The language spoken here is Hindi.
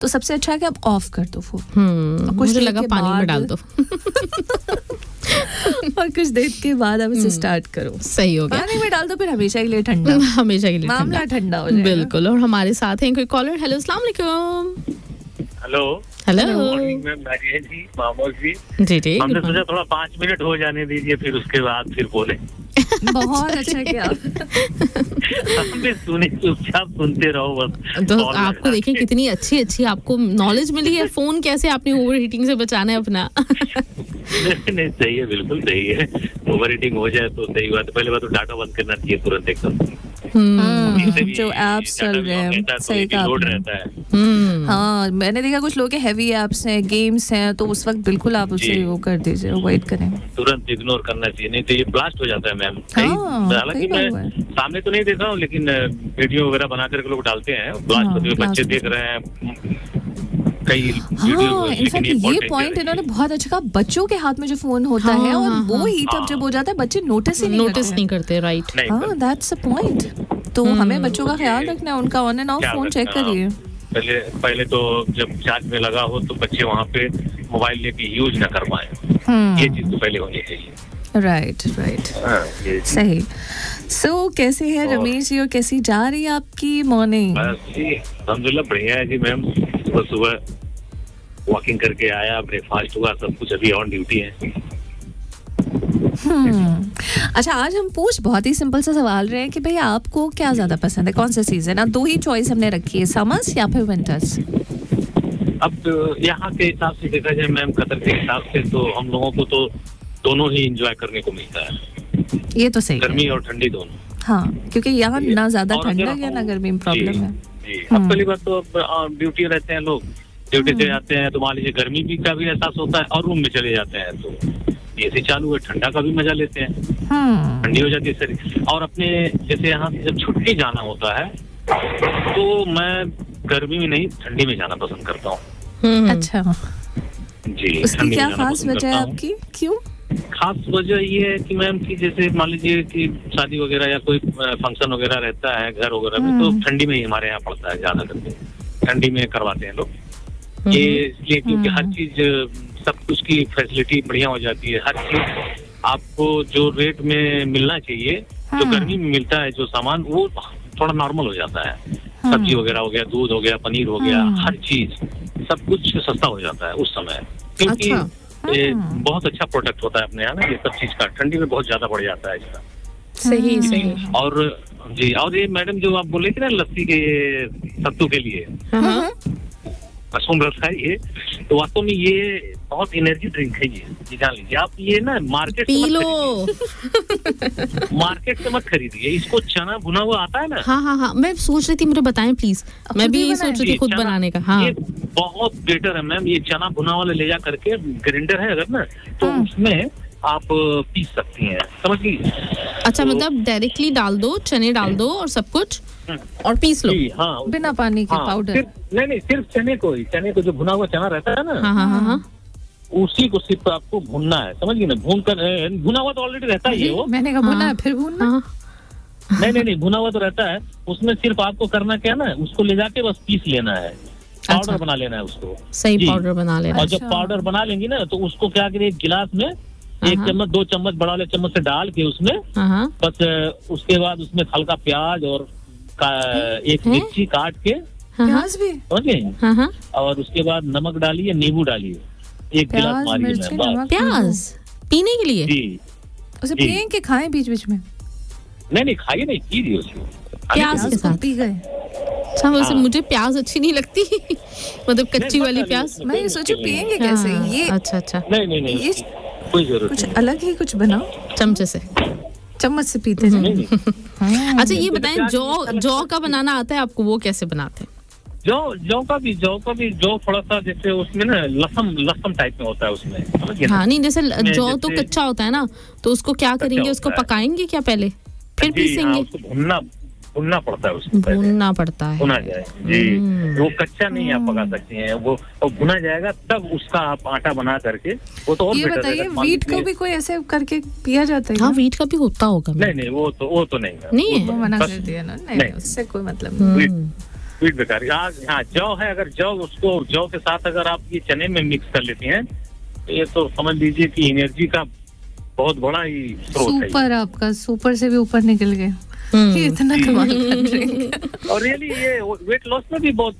तो सबसे अच्छा है कि आप ऑफ कर दो फोन। मुझे लगा पानी में डाल दो और कुछ देर के बाद आप इसे स्टार्ट करो। सही हो गया, पानी में डाल दो, फिर हमेशा के लिए ठंडा, हमेशा के लिए मामला ठंडा हो जाएगा। बिल्कुल। और हमारे साथ हैं कोई कॉलर। हेलो, अस्सलाम वालेकुम। हेलो हेलो मैम, नारिया जी, मामूद जी। जी हमने सोचा थोड़ा 5 मिनट हो जाने दीजिए, फिर उसके बाद फिर बोले। बहुत अच्छा किया। हमने सुने, चुपचाप सुनते रहो बस। तो आपको देखें कितनी अच्छी आपको नॉलेज मिली है, फोन कैसे आपने ओवर हीटिंग से बचाना है अपना। नहीं, सही है, बिल्कुल सही है। ओवर हीटिंग हो जाए तो सही बात है। पहले बात तो डाटा बंद करना चाहिए तुरंत एकदम। जो एप्स चल रहे हैं, सही कहा लोड आपने। रहता है। हाँ, मैंने देखा कुछ लोग के हैवी एप्स हैं, गेम्स हैं, तो उस वक्त बिल्कुल आप उसे वो कर दीजिए, अवॉइड करें। तुरंत इग्नोर करना चाहिए, नहीं तो ये ब्लास्ट हो जाता है मैम। हाँ, हालांकि मैं सामने तो नहीं देख रहा हूँ, लेकिन वीडियो वगैरह बना करके लोग डालते हैं, ब्लास्ट होते हुए बच्चे देख रहे हैं कई वीडियो। हाँ, इनफैक्ट ये पॉइंट इन्होंने बहुत अच्छा कहा, बच्चों के हाथ में जो फोन होता है और वो हीट अप जब हो जाता है, बच्चे नोटिस नहीं करते। राइट। हाँ, दैट्स अ पॉइंट। तो हमें बच्चों का ख्याल रखना है, उनका on end of phone check करिए। पहले तो जब चार्ज में लगा हो तो बच्चे वहाँ पे मोबाइल लेके यूज ना कर पाए, ये चीज तो पहले होनी चाहिए। राइट। सही। सो कैसे है रमेश जी, और कैसी जा रही है आपकी मॉर्निंग? अल्हम्दुलिल्लाह बढ़िया है जी मैम। सुबह वॉकिंग करके आया, ब्रेकफास्ट हुआ, सब कुछ अभी ऑन ड्यूटी है। अच्छा, आज हम बहुत ही सिंपल सा सवाल रहे हैं कि भाई आपको क्या ज्यादा पसंद है, कौन सा सीजन? अब 2 ही चॉइस हमने रखी है, समर्स या फिर विंटर्स। अब यहाँ के हिसाब से देखा जाए मैम, कतर के हिसाब से तो हम लोगों को तो दोनों ही एंजॉय करने को मिलता है। ये तो सही, गर्मी और ठंडी दोनों। हाँ, क्योंकि यहाँ ना ज्यादा ठंडा है ना गर्मी में प्रॉब्लम है। अब पहली बात तो ड्यूटी रहते हैं लोग, ड्यूटी से जाते हैं तो मान लीजिए गर्मी भी का भी एहसास होता है, और रूम में चले जाते हैं तो एसी चालू है, ठंडा का भी मजा लेते हैं, ठंडी हो जाती है शरीर। और अपने जैसे यहाँ से जब छुट्टी जाना होता है तो मैं गर्मी में नहीं, ठंडी में जाना पसंद करता हूँ। अच्छा जी, उसकी क्या खास वजह है आपकी? क्यों खास वजह ये है कि मैम कि जैसे मान लीजिए कि शादी वगैरह या कोई फंक्शन वगैरह रहता है घर वगैरह में, तो ठंडी में ही हमारे यहाँ पड़ता है, ज्यादा करके ठंडी में करवाते हैं लोग। ये इसलिए क्योंकि हर चीज, सब कुछ की फैसिलिटी बढ़िया हो जाती है, हर चीज आपको जो रेट में मिलना चाहिए, जो गर्मी में मिलता है जो सामान, वो थोड़ा नॉर्मल हो जाता है। सब्जी वगैरह हो गया, दूध हो गया, पनीर हो गया, हर चीज सब कुछ सस्ता हो जाता है उस समय, क्योंकि ये बहुत अच्छा प्रोडक्ट होता है अपने यहाँ ना, ये सब चीज का ठंडी में बहुत ज्यादा बढ़ जाता है इसका। सही। और जी, और ये मैडम जो आप बोले थे ना लस्सी के, ये सत्तू के लिए मशरूम रस है ये, तो वास्तव में ये बहुत एनर्जी ड्रिंक है ये जान लीजिए आप। ये ना मार्केट पी लो, मार्केट से मत खरीदिए इसको। चना भुना हुआ आता है ना। हाँ, मैं सोच रही थी, मुझे बताएं प्लीज, मैं भी ये सोच रही थी खुद बनाने का। हाँ, ये बहुत बेटर है मैम। ये चना भुना वाला ले जा करके, ग्राइंडर है अगर ना, तो उसमें आप पीस सकती हैं, समझ गई? अच्छा, मतलब डायरेक्टली डाल दो, चने डाल दो और सब कुछ और पीस लो। हाँ, बिना पानी के पाउडर। नहीं, सिर्फ चने को जो भुना हुआ चना रहता है ना, हाँ, उसी को सिर्फ आपको भूनना है, समझ गई ना? भुना हुआ तो ऑलरेडी रहता ही है वो। मैंने कहा भुना है फिर भूनना। नहीं, भुना हुआ तो रहता है, उसमें सिर्फ आपको करना क्या ना, उसको ले जाके बस पीस लेना है, पाउडर बना लेना है उसको। सही पाउडर बना लेना। और जब पाउडर बना लेंगी ना, तो उसको क्या करिए, एक गिलास में 1 चम्मच 2 चम्मच बड़ा वाले चम्मच से डाल के उसमें, बस उसके बाद उसमें हल्का प्याज और एक मिर्ची काट के, प्याज भी, समझ गए? और उसके बाद नमक डालिए, नींबू डालिए, 1 गिलास मारिए। प्याज पीने के लिए? जी, उसे पिए के खाएं बीच बीच में? नहीं, खाइए नहीं, पीजिए उसको प्याज के साथ पी गए। अच्छा, वैसे मुझे प्याज अच्छी नहीं लगती मतलब कच्ची वाली प्याज। मैं ये सोचू पिएंगे कैसे ये। अच्छा, नहीं, ये कोई जरूरत कुछ अलग ही कुछ बनाओ, चम्मच से पीते जाए। अच्छा, ये बताएं, जौ का बनाना आता है आपको? वो कैसे बनाते हैं? जौ का भी थोड़ा सा जैसे उसमें ना लसम टाइप में होता है उसमें। हाँ, नहीं, जैसे जौ तो कच्चा होता है ना, तो उसको क्या करेंगे, उसको पकाएंगे क्या पहले, फिर पीसेंगे? उसको भुनना पड़ता है, उसको भुनना पड़ता है, भुना जाए जी। वो कच्चा नहीं आप पका सकते हैं, वो भुना जाएगा तब उसका आप आटा बना करके, वो तो और ये बताइए, वीट को भी कोई ऐसे करके पिया जाता है? हाँ, वीट का भी होता होगा। नहीं, वो तो नहीं है, मना कर दिया ना। नहीं, उससे कोई मतलब नहीं। स्वीट बेकार। हाँ जौ है, अगर जौ के साथ अगर आप ये चने में मिक्स कर लेती हैं तो ये तो समझ लीजिए कि एनर्जी का बहुत बड़ा ही स्रोत है। सुपर, आपका सुपर से भी ऊपर निकल गए, ये इतना कमाल कर रहे हैं। और रियली ये वेट लॉस में भी बहुत